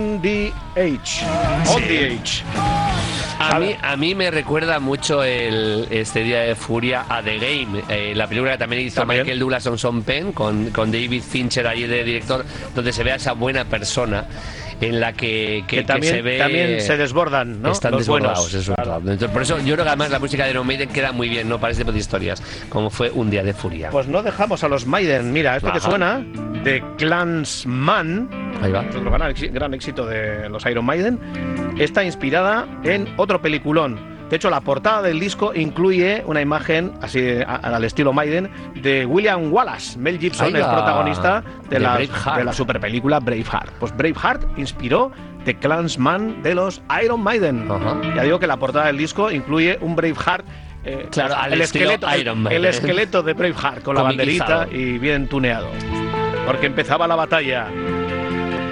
On the Edge. On the Edge. A mí me recuerda mucho este Día de Furia a The Game, la película que también hizo Michael Douglas en Sean Penn con David Fincher ahí de director, donde se ve a esa buena persona en la que también se desbordan, ¿no? Están los desbordados, buenos. eso. Claro. Entonces, por eso yo creo que además la música de Iron Maiden queda muy bien, ¿no? Para este tipo de historias, como fue Un Día de Furia. Pues no dejamos a los Maiden. Mira, esto que suena de Clansman, ahí va. otro gran éxito de los Iron Maiden, está inspirada en otro peliculón. De hecho, la portada del disco incluye una imagen, así al estilo Maiden, de William Wallace. Mel Gibson, el protagonista de la super película Braveheart. Pues Braveheart inspiró The Clansman de los Iron Maiden. Ya digo que la portada del disco incluye un Braveheart. Claro, el esqueleto de Braveheart con la banderita y bien tuneado. Porque empezaba la batalla.